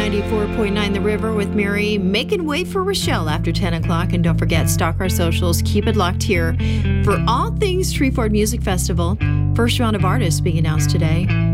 94.9 The River with Mary, making way for Rochelle after 10 o'clock. And don't forget, stalk our socials. Keep it locked here for all things Treefort Music Festival. First round of artists being announced today.